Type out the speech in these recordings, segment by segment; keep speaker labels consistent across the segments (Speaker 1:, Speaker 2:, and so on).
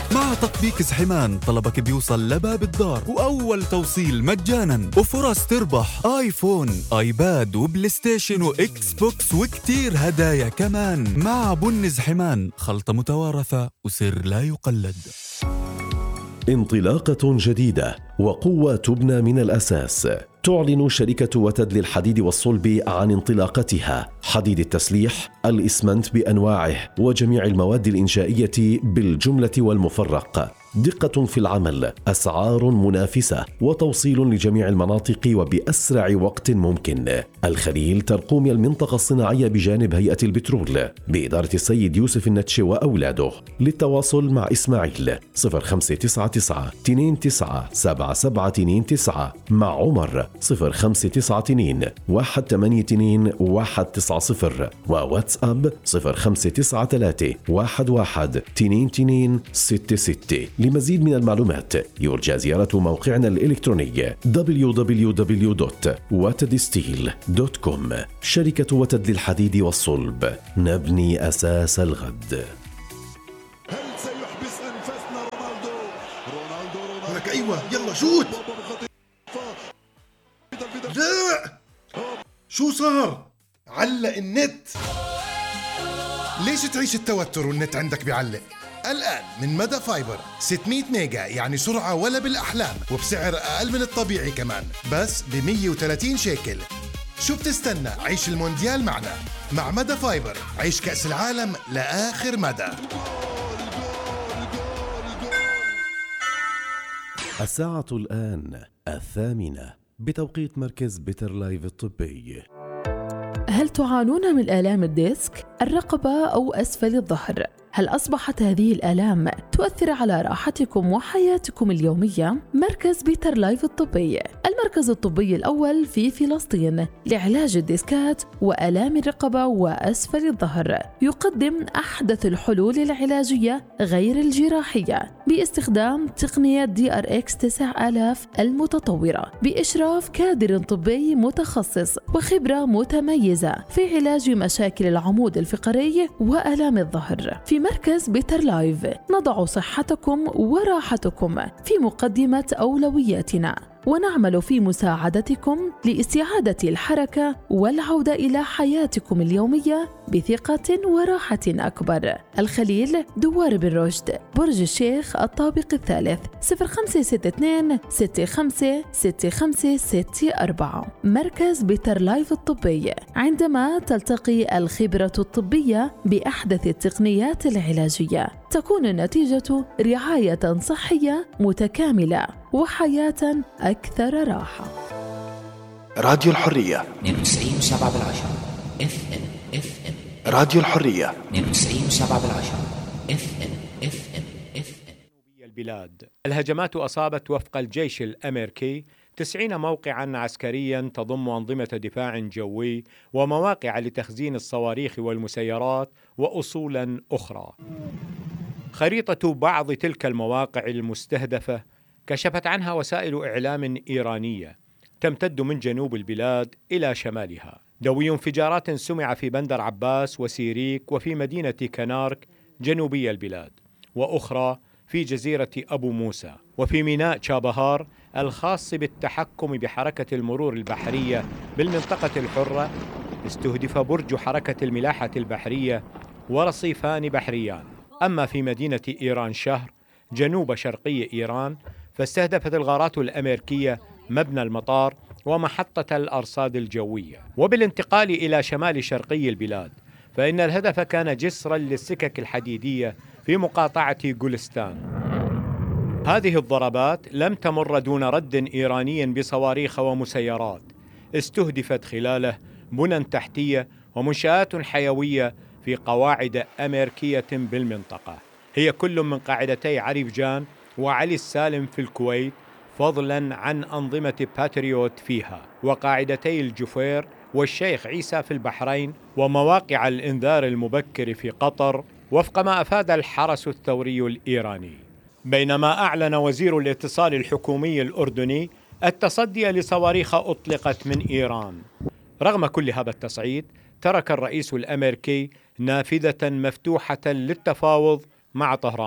Speaker 1: مع تطبيق زحمان طلبك بيوصل لباب الدار وأول توصيل مجانا وفرص تربح آيفون، آيباد وبلاي ستيشن وإكس بوكس وكتير هدايا كمان. مع بن زحمان خلطة متوارثة وسر لا يقلد.
Speaker 2: انطلاقة جديدة وقوة تبنى من الأساس. تعلن شركة وتد للحديد والصلب عن انطلاقتها. حديد التسليح، الإسمنت بأنواعه وجميع المواد الإنشائية بالجملة والمفرق. دقة في العمل، أسعار منافسة وتوصيل لجميع المناطق وبأسرع وقت ممكن. الخليل ترقوم المنطقة الصناعية بجانب هيئة البترول بإدارة السيد يوسف النتشي وأولاده. للتواصل مع إسماعيل 0599 29 7729، مع عمر 0592 182 190، وواتساب 0593 11 22 66. لمزيد من المعلومات يرجى زيارة موقعنا الإلكتروني www.watedsteel.com. شركة وتد للحديد والصلب، نبني أساس الغد.
Speaker 3: هل سيحبس أنفاسنا رونالدو
Speaker 4: لك أيوة يلا شوت. لا شو صار؟ علق النت.
Speaker 3: ليش تعيش التوتر والنت عندك بيعلق؟ الآن من مدى فايبر 600 ميجا، يعني سرعة ولا بالأحلام، وبسعر أقل من الطبيعي كمان، بس ب 130 شيكل. شو بتستنى؟ عيش المونديال معنا. مع مدى فايبر عيش كأس العالم لآخر مدى.
Speaker 2: الساعة الآن 8:00 بتوقيت مركز بيتر لايف الطبي.
Speaker 5: هل تعانون من آلام الديسك، الرقبة أو أسفل الظهر؟ هل أصبحت هذه الآلام تؤثر على راحتكم وحياتكم اليومية؟ مركز بيتر لايف الطبي، المركز الطبي الأول في فلسطين لعلاج الديسكات وآلام الرقبة وأسفل الظهر، يقدم أحدث الحلول العلاجية غير الجراحية باستخدام تقنية DRX 9000 المتطورة، بإشراف كادر طبي متخصص وخبرة متميزة في علاج مشاكل العمود الفقري وآلام الظهر. في مركز بيتر لايف نضع صحتكم وراحتكم في مقدمة أولوياتنا، ونعمل في مساعدتكم لاستعادة الحركة والعودة إلى حياتكم اليومية بثقة وراحة أكبر. الخليل، دوار بن رشد، برج الشيخ، الطابق الثالث، 0562 65 65 64. مركز بيتر لايف الطبي، عندما تلتقي الخبرة الطبية بأحدث التقنيات العلاجية تكون النتيجة رعاية صحية متكاملة وحياة أكثر راحة.
Speaker 4: راديو الحرية
Speaker 6: 92.7 FM.
Speaker 4: راديو الحرية
Speaker 6: 92.7 FM.
Speaker 7: البلاد. الهجمات أصابت وفق الجيش الأمريكي 90 موقعاً عسكرياً تضم أنظمة دفاع جوي ومواقع لتخزين الصواريخ والمسيرات وأصولاً أخرى. خريطة بعض تلك المواقع المستهدفة كشفت عنها وسائل إعلام إيرانية تمتد من جنوب البلاد إلى شمالها. دوي انفجارات سمع في بندر عباس وسيريك وفي مدينة كنارك جنوبي البلاد، وأخرى في جزيرة أبو موسى وفي ميناء شابهار الخاص بالتحكم بحركة المرور البحرية بالمنطقة الحرة. استهدف برج حركة الملاحة البحرية ورصيفان بحريان. أما في مدينة إيران شهر جنوب شرقي إيران فاستهدفت الغارات الأمريكية مبنى المطار ومحطة الأرصاد الجوية. وبالانتقال إلى شمال شرقي البلاد فإن الهدف كان جسرا للسكك الحديدية في مقاطعة جولستان. هذه الضربات لم تمر دون رد إيراني بصواريخ ومسيرات استهدفت خلاله بنى تحتية ومنشآت حيوية في قواعد أمريكية بالمنطقة، هي كل من قاعدتي عريفجان وعلي السالم في الكويت، فضلا عن أنظمة باتريوت فيها، وقاعدتي الجفير والشيخ عيسى في البحرين، ومواقع الإنذار المبكر في قطر، وفق ما أفاد الحرس الثوري الإيراني. بينما أعلن وزير الاتصال الحكومي الأردني التصدي لصواريخ أطلقت من إيران. رغم كل هذا التصعيد ترك الرئيس الأمريكي نافذة مفتوحة للتفاوض مع طهران،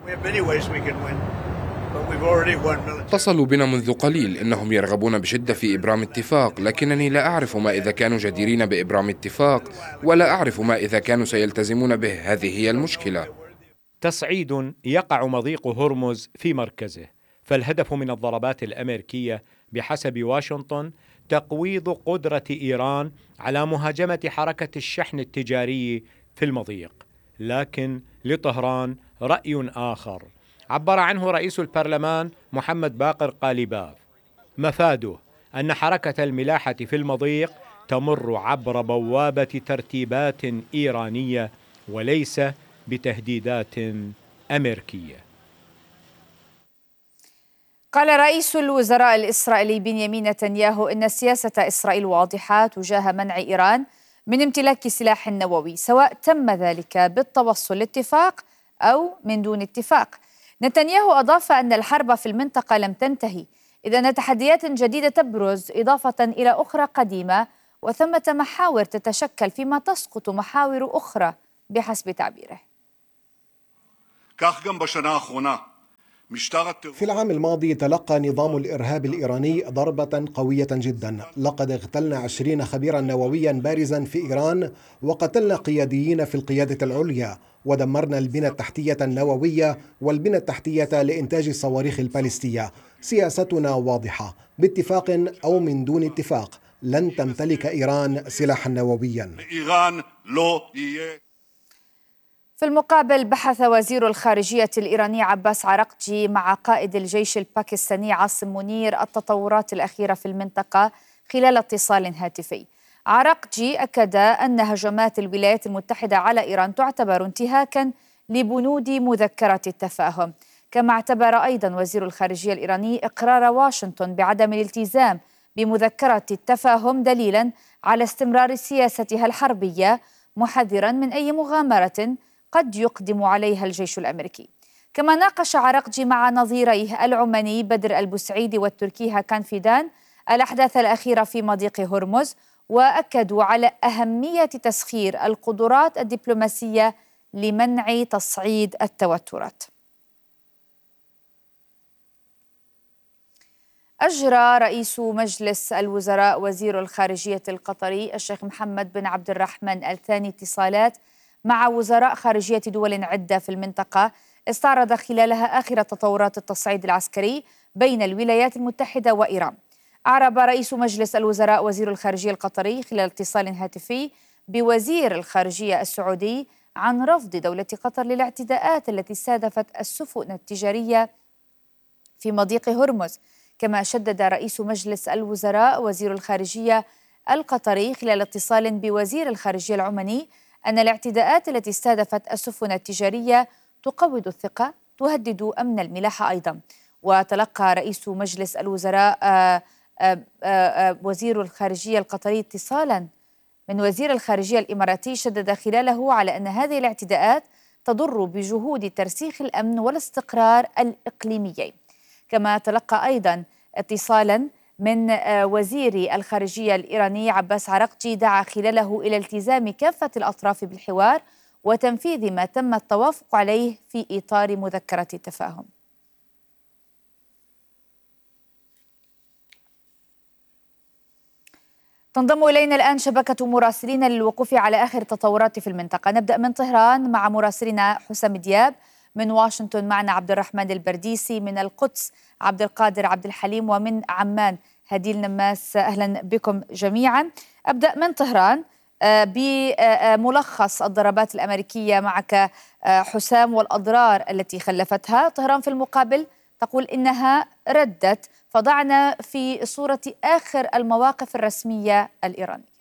Speaker 8: اتصلوا بنا منذ قليل إنهم يرغبون بشدة في إبرام اتفاق، لكنني لا أعرف ما إذا كانوا جديرين بإبرام اتفاق، ولا أعرف ما إذا كانوا سيلتزمون به. هذه هي المشكلة.
Speaker 7: تصعيد يقع مضيق هرمز في مركزه، فالهدف من الضربات الأمريكية بحسب واشنطن تقويض قدرة إيران على مهاجمة حركة الشحن التجاري في المضيق. لكن لطهران رأي آخر عبر عنه رئيس البرلمان محمد باقر قالباف، مفاده أن حركة الملاحة في المضيق تمر عبر بوابة ترتيبات إيرانية وليس بتهديدات أمريكية.
Speaker 9: قال رئيس الوزراء الإسرائيلي بنيامين نتنياهو إن سياسة إسرائيل واضحة تجاه منع إيران من امتلاك سلاح نووي، سواء تم ذلك بالتوصل لاتفاق أو من دون اتفاق. نتنياهو أضاف أن الحرب في المنطقة لم تنتهي، إذ أن تحديات جديدة تبرز إضافة إلى أخرى قديمة، وثمة محاور تتشكل فيما تسقط محاور أخرى بحسب تعبيره.
Speaker 10: في العام الماضي تلقى نظام الإرهاب الإيراني ضربة قوية جدا. لقد اغتلنا 20 خبيرا نوويا بارزا في إيران، وقتلنا قياديين في القيادة العليا، ودمرنا البنى التحتية النووية والبنى التحتية لإنتاج الصواريخ الباليستية. سياستنا واضحة، باتفاق أو من دون اتفاق لن تمتلك إيران سلاحا نوويا.
Speaker 9: في المقابل بحث وزير الخارجية الإيراني عباس عراقجي مع قائد الجيش الباكستاني عاصم منير التطورات الأخيرة في المنطقة خلال اتصال هاتفي. عراقجي أكد أن هجمات الولايات المتحدة على إيران تعتبر انتهاكا لبنود مذكرة التفاهم. كما اعتبر أيضا وزير الخارجية الإيراني إقرار واشنطن بعدم الالتزام بمذكرة التفاهم دليلا على استمرار سياستها الحربية، محذرا من أي مغامرة قد يقدم عليها الجيش الأمريكي. كما ناقش عراقجي مع نظيريه العماني بدر البوسعيدي والتركي هاكان فيدان الأحداث الأخيرة في مضيق هرمز، وأكدوا على أهمية تسخير القدرات الدبلوماسية لمنع تصعيد التوترات. أجرى رئيس مجلس الوزراء وزير الخارجية القطري الشيخ محمد بن عبد الرحمن الثاني اتصالات مع وزراء خارجية دول عدة في المنطقة، استعرض خلالها آخر تطورات التصعيد العسكري بين الولايات المتحدة وإيران. أعرب رئيس مجلس الوزراء وزير الخارجية القطري خلال اتصال هاتفي بوزير الخارجية السعودي عن رفض دولة قطر للاعتداءات التي استهدفت السفن التجارية في مضيق هرمز. كما شدد رئيس مجلس الوزراء وزير الخارجية القطري خلال اتصال بوزير الخارجية العماني أن الاعتداءات التي استهدفت السفن التجارية تقوض الثقة، تهدد أمن الملاحة أيضا. وتلقى رئيس مجلس الوزراء وزير الخارجية القطري اتصالا من وزير الخارجية الإماراتي شدد خلاله على أن هذه الاعتداءات تضر بجهود ترسيخ الأمن والاستقرار الإقليميين. كما تلقى أيضا اتصالا من وزير الخارجية الإيراني عباس عراقجي دعا خلاله إلى التزام كافة الأطراف بالحوار وتنفيذ ما تم التوافق عليه في إطار مذكرة التفاهم. تنضم إلينا الآن شبكة مراسلين للوقوف على آخر التطورات في المنطقة. نبدأ من طهران مع مراسلنا حسام دياب، من واشنطن معنا عبد الرحمن البرديسي، من القدس عبد القادر عبد الحليم، ومن عمان هديل نماس. أهلا بكم جميعا. أبدأ من طهران بملخص الضربات الأمريكية معك حسام والأضرار التي خلفتها. طهران في المقابل تقول إنها ردت، فضعنا في صورة آخر المواقف الرسمية الإيرانية.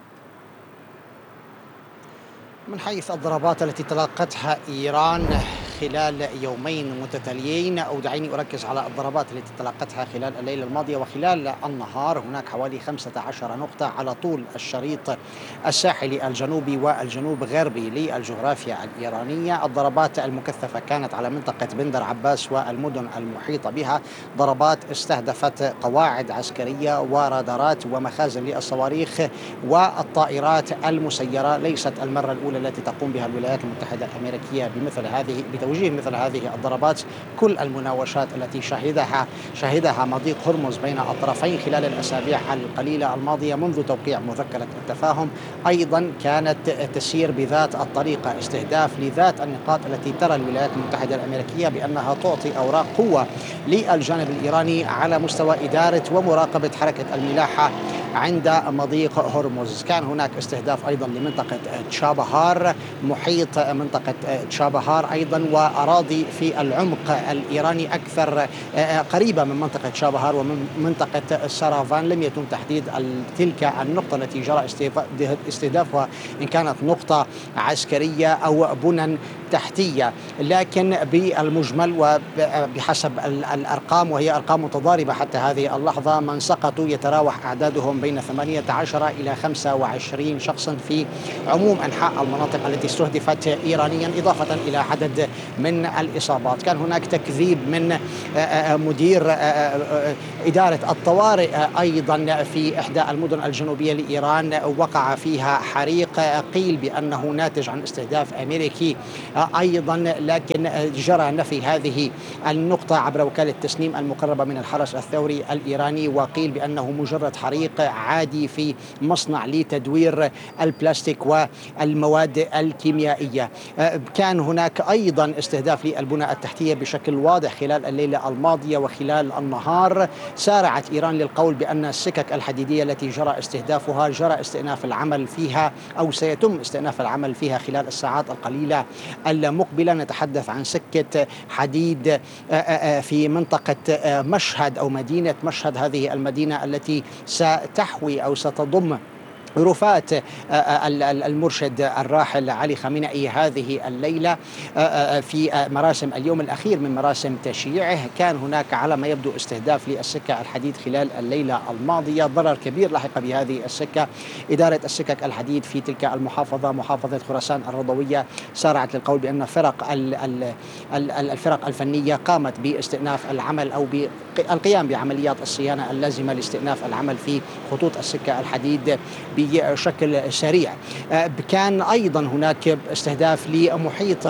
Speaker 11: من حيث الضربات التي تلقتها إيران خلال يومين متتاليين، أو دعيني أركز على الضربات التي تلقتها خلال الليلة الماضية وخلال النهار. هناك حوالي 15 نقطة على طول الشريط الساحلي الجنوبي والجنوب غربي للجغرافيا الإيرانية. الضربات المكثفة كانت على منطقة بندر عباس والمدن المحيطة بها، ضربات استهدفت قواعد عسكرية ورادارات ومخازن للصواريخ والطائرات المسيرة. ليست المرة الأولى التي تقوم بها الولايات المتحدة الأمريكية بتوجيه مثل هذه الضربات. كل المناوشات التي شهدها مضيق هرمز بين الطرفين خلال الأسابيع القليلة الماضية منذ توقيع مذكرة التفاهم أيضا كانت تسير بذات الطريقة، استهداف لذات النقاط التي ترى الولايات المتحدة الأمريكية بأنها تعطي أوراق قوة للجانب الإيراني على مستوى إدارة ومراقبة حركة الملاحة عند مضيق هرمز. كان هناك استهداف أيضا لمنطقة تشابهار، محيط منطقة تشابهار أيضا، وأراضي في العمق الإيراني أكثر قريبة من منطقة تشابهار ومن منطقة سرافان. لم يتم تحديد تلك النقطة التي جرى استهدافها إن كانت نقطة عسكرية أو بنى تحتية، لكن بالمجمل وبحسب الأرقام وهي أرقام متضاربة حتى هذه اللحظة، من سقطوا يتراوح أعدادهم بين 18 إلى 25 شخصا في عموم أنحاء المناطق التي استهدفت إيرانيا، إضافة إلى عدد من الإصابات. كان هناك تكذيب من مدير إدارة الطوارئ أيضا في إحدى المدن الجنوبية لإيران، وقع فيها حريق قيل بأنه ناتج عن استهداف أمريكي أيضا، لكن جرى نفي هذه النقطة عبر وكالة تسنيم المقربة من الحرس الثوري الإيراني، وقيل بأنه مجرد حريق عادي في مصنع لتدوير البلاستيك والمواد الكيميائية. كان هناك أيضا استهداف للبنى التحتية بشكل واضح خلال الليلة الماضية وخلال النهار. سارعت إيران للقول بأن السكك الحديدية التي جرى استهدافها جرى استئناف العمل فيها أو سيتم استئناف العمل فيها خلال الساعات القليلة المقبلة. نتحدث عن سكة حديد في منطقة مشهد أو مدينة مشهد، هذه المدينة التي ستحوي أو ستضم رفات المرشد الراحل علي خامنئي هذه الليلة في مراسم اليوم الأخير من مراسم تشييعه. كان هناك على ما يبدو استهداف للسكة الحديد خلال الليلة الماضية، ضرر كبير لحق بهذه السكة. إدارة السكك الحديد في تلك المحافظة محافظة خراسان الرضوية سارعت للقول بأن الفرق الفنية قامت باستئناف العمل أو بالقيام بعمليات الصيانة اللازمة لاستئناف العمل في خطوط السكة الحديد بشكل سريع. كان أيضا هناك استهداف لمحيط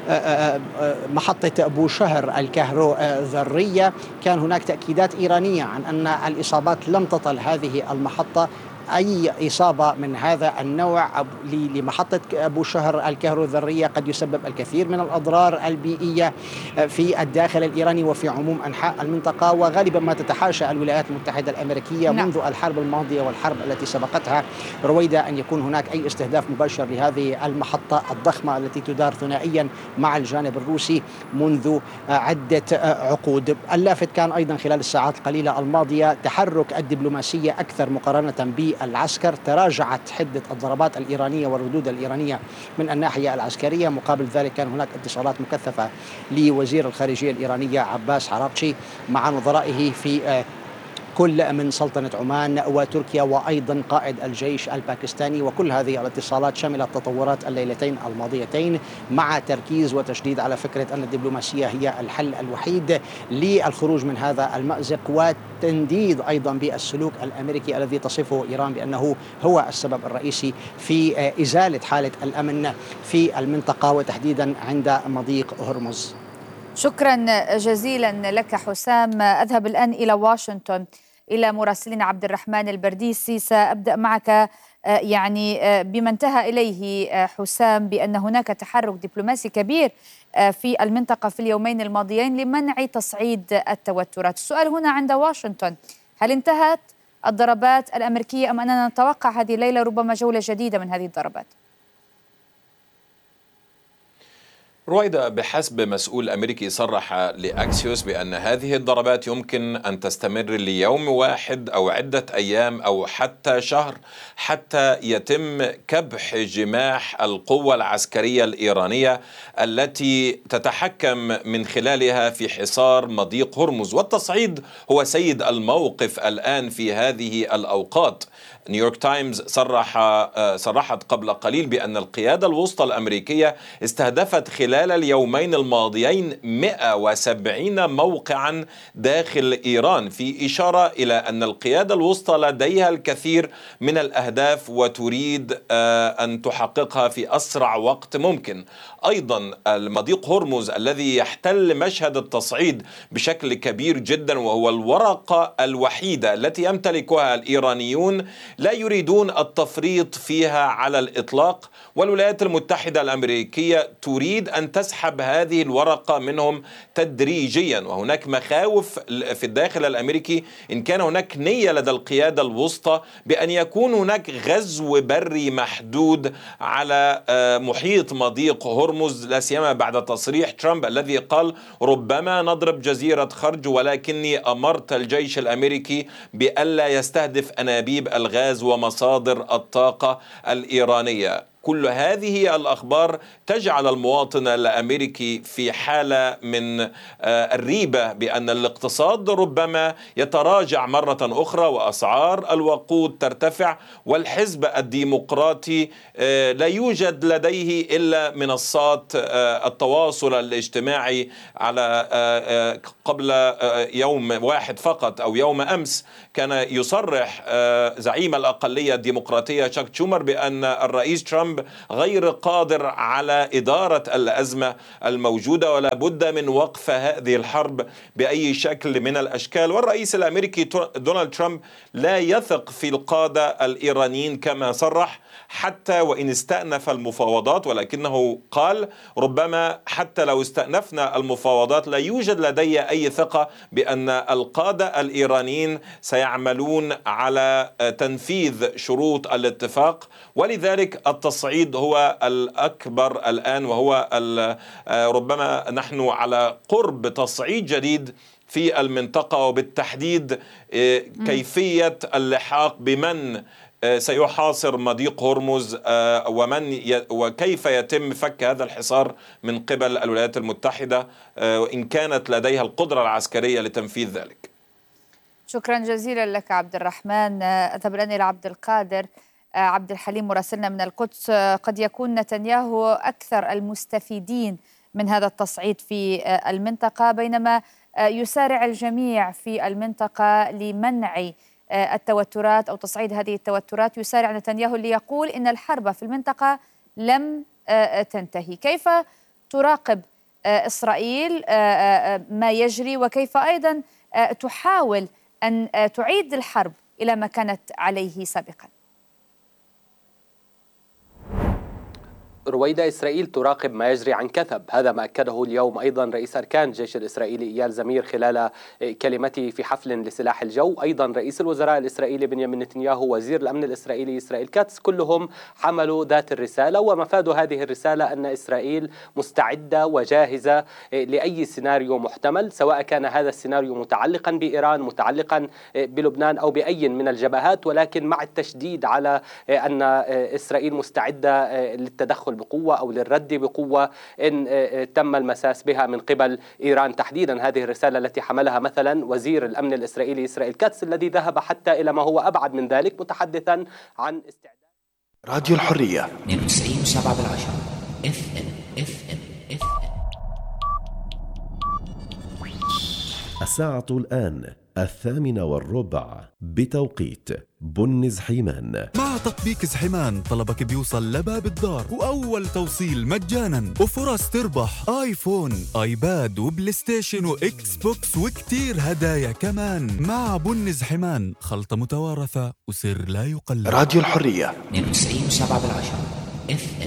Speaker 11: محطة بوشهر الكهروذرية. كان هناك تأكيدات إيرانية عن أن الإصابات لم تطل هذه المحطة أي إصابة من هذا النوع لمحطة بوشهر الكهروذرية قد يسبب الكثير من الأضرار البيئية في الداخل الإيراني وفي عموم أنحاء المنطقة، وغالبا ما تتحاشى الولايات المتحدة الأمريكية منذ الحرب الماضية والحرب التي سبقتها رويدا أن يكون هناك أي استهداف مباشر لهذه المحطة الضخمة التي تدار ثنائيا مع الجانب الروسي منذ عدة عقود. اللافت كان أيضا خلال الساعات القليلة الماضية تحرك الدبلوماسية أكثر مقارنة بالعسكر. تراجعت حدة الضربات الإيرانية والردود الإيرانية من الناحية العسكرية. مقابل ذلك كان هناك اتصالات مكثفة لوزير الخارجية الإيرانية عباس عراقشي مع نظرائه في كل من سلطنة عمان وتركيا وأيضا قائد الجيش الباكستاني، وكل هذه الاتصالات شملت تطورات الليلتين الماضيتين مع تركيز وتشديد على فكرة أن الدبلوماسية هي الحل الوحيد للخروج من هذا المأزق، وتنديد أيضا بالسلوك الأمريكي الذي تصفه إيران بأنه هو السبب الرئيسي في إزالة حالة الأمن في المنطقة وتحديدا عند مضيق هرمز.
Speaker 9: شكرا جزيلا لك حسام. أذهب الآن إلى واشنطن إلى مراسلنا عبد الرحمن البرديسي. سأبدأ معك بما انتهى إليه حسام بأن هناك تحرك دبلوماسي كبير في المنطقة في اليومين الماضيين لمنع تصعيد التوترات. السؤال هنا عند واشنطن، هل انتهت الضربات الأمريكية أم أننا نتوقع هذه الليلة ربما جولة جديدة من هذه الضربات؟
Speaker 12: رويدا، بحسب مسؤول أمريكي صرح لأكسيوس بأن هذه الضربات يمكن أن تستمر ليوم واحد أو عدة أيام أو حتى شهر حتى يتم كبح جماح القوة العسكرية الإيرانية التي تتحكم من خلالها في حصار مضيق هرمز. والتصعيد هو سيد الموقف الآن في هذه الأوقات. نيويورك تايمز صرحت قبل قليل بأن القيادة الوسطى الأمريكية استهدفت خلال اليومين الماضيين 170 موقعا داخل إيران، في إشارة إلى أن القيادة الوسطى لديها الكثير من الأهداف وتريد أن تحققها في أسرع وقت ممكن. أيضا المضيق هرمز الذي يحتل مشهد التصعيد بشكل كبير جدا، وهو الورقة الوحيدة التي يمتلكها الإيرانيون لا يريدون التفريط فيها على الإطلاق، والولايات المتحدة الأمريكية تريد أن تسحب هذه الورقة منهم تدريجيا. وهناك مخاوف في الداخل الأمريكي إن كان هناك نية لدى القيادة الوسطى بأن يكون هناك غزو بري محدود على محيط مضيق هرمز، لا سيما بعد تصريح ترامب الذي قال ربما نضرب جزيرة خرج، ولكني أمرت الجيش الأمريكي بألا يستهدف أنابيب الغاز ومصادر الطاقة الإيرانية. كل هذه الأخبار تجعل المواطن الأمريكي في حالة من الريبة بأن الاقتصاد ربما يتراجع مرة أخرى وأسعار الوقود ترتفع، والحزب الديمقراطي لا يوجد لديه إلا منصات التواصل الاجتماعي على قبل يوم واحد فقط أو يوم أمس كان يصرح زعيم الأقلية الديمقراطية تشاك شومر بأن الرئيس ترامب غير قادر على إدارة الأزمة الموجودة ولا بد من وقف هذه الحرب بأي شكل من الأشكال. والرئيس الأمريكي دونالد ترامب لا يثق في القادة الإيرانيين كما صرح حتى وإن استأنف المفاوضات، ولكنه قال ربما حتى لو استأنفنا المفاوضات لا يوجد لدي أي ثقة بأن القادة الإيرانيين سيعملون على تنفيذ شروط الاتفاق. ولذلك التصعيد هو الأكبر الآن، وهو ربما نحن على قرب تصعيد جديد في المنطقة، وبالتحديد كيفية اللحاق بمن سيحاصر مضيق هرمز وكيف يتم فك هذا الحصار من قبل الولايات المتحدة وإن كانت لديها القدرة العسكرية لتنفيذ ذلك.
Speaker 9: شكرا جزيلا لك عبد الرحمن. أذهب الآن إلى عبد القادر عبد الحليم مراسلنا من القدس. قد يكون نتنياهو أكثر المستفيدين من هذا التصعيد في المنطقة، بينما يسارع الجميع في المنطقة لمنع التوترات أو تصعيد هذه التوترات. يسارع نتنياهو ليقول إن الحرب في المنطقة لم تنتهي. كيف تراقب إسرائيل ما يجري، وكيف أيضا تحاول أن تعيد الحرب إلى ما كانت عليه سابقا؟
Speaker 13: رويدا، إسرائيل تراقب ما يجري عن كثب، هذا ما أكده اليوم أيضا رئيس أركان الجيش الإسرائيلي إيال زمير خلال كلمته في حفل لسلاح الجو. أيضا رئيس الوزراء الإسرائيلي بنيامين نتنياهو، وزير الأمن الإسرائيلي إسرائيل كاتس، كلهم حملوا ذات الرسالة. ومفاد هذه الرسالة أن إسرائيل مستعدة وجاهزة لأي سيناريو محتمل، سواء كان هذا السيناريو متعلقا بإيران، متعلقا بلبنان أو بأي من الجبهات، ولكن مع التشديد على أن إسرائيل مستعدة للتدخل بقوة أو للرد بقوة إن تم المساس بها من قبل إيران تحديدا. هذه الرسالة التي حملها مثلا وزير الأمن الإسرائيلي إسرائيل كاتس، الذي ذهب حتى إلى ما هو أبعد من ذلك، متحدثا عن استعداد
Speaker 4: راديو الحرية
Speaker 6: 92.7
Speaker 2: الساعة الآن 8:15 بتوقيت بن زحيمان.
Speaker 1: مع تطبيق زحيمان طلبك بيوصل لباب الدار وأول توصيل مجانا وفرص تربح آيفون آيباد وبلاي ستيشن وإكس بوكس وكتير هدايا كمان. مع بن زحيمان خلطة متوارثة وسر لا يقلد.
Speaker 4: راديو الحرية
Speaker 6: 92.7